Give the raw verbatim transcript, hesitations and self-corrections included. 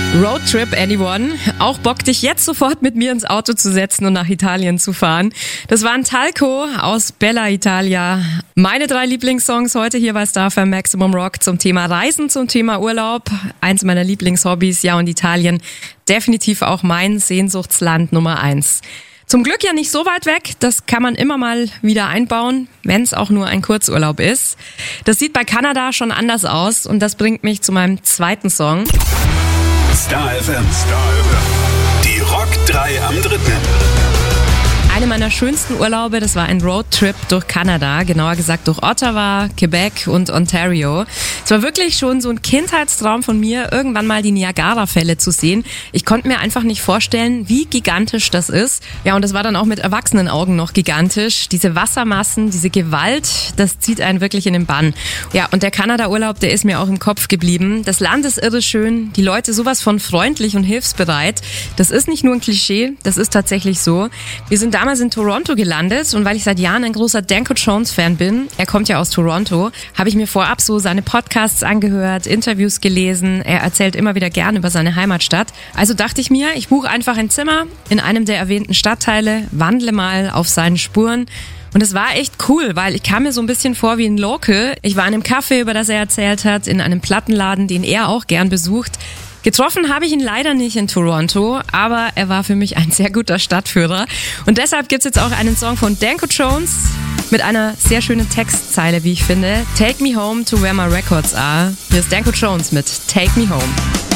Roadtrip Anyone. Auch Bock, dich jetzt sofort mit mir ins Auto zu setzen und nach Italien zu fahren. Das waren Talco aus Bella Italia. Meine drei Lieblingssongs heute hier bei Star F M Maximum Rock zum Thema Reisen, zum Thema Urlaub. Eins meiner Lieblingshobbys, ja, und Italien definitiv auch mein Sehnsuchtsland Nummer eins. Zum Glück ja nicht so weit weg, das kann man immer mal wieder einbauen, wenn es auch nur ein Kurzurlaub ist. Das sieht bei Kanada schon anders aus und das bringt mich zu meinem zweiten Song. Star F M, Star F M. Die Rock drei am dritten. Eine meiner schönsten Urlaube, das war ein Roadtrip durch Kanada, genauer gesagt durch Ottawa, Quebec und Ontario. Es war wirklich schon so ein Kindheitstraum von mir, irgendwann mal die Niagara-Fälle zu sehen. Ich konnte mir einfach nicht vorstellen, wie gigantisch das ist. Ja, und das war dann auch mit erwachsenen Augen noch gigantisch. Diese Wassermassen, diese Gewalt, das zieht einen wirklich in den Bann. Ja, und der Kanada-Urlaub, der ist mir auch im Kopf geblieben. Das Land ist irre schön, die Leute sowas von freundlich und hilfsbereit. Das ist nicht nur ein Klischee, das ist tatsächlich so. Wir sind damals in Toronto gelandet und weil ich seit Jahren ein großer Danko Jones-Fan bin, er kommt ja aus Toronto, habe ich mir vorab so seine Podcasts angehört, Interviews gelesen. Er erzählt immer wieder gern über seine Heimatstadt. Also dachte ich mir, ich buche einfach ein Zimmer in einem der erwähnten Stadtteile, wandle mal auf seinen Spuren. Und es war echt cool, weil ich kam mir so ein bisschen vor wie ein Local. Ich war in einem Café, über das er erzählt hat, in einem Plattenladen, den er auch gern besucht. Getroffen habe ich ihn leider nicht in Toronto, aber er war für mich ein sehr guter Stadtführer. Und deshalb gibt's jetzt auch einen Song von Danko Jones mit einer sehr schönen Textzeile, wie ich finde. Take me home to where my records are. Hier ist Danko Jones mit Take me home.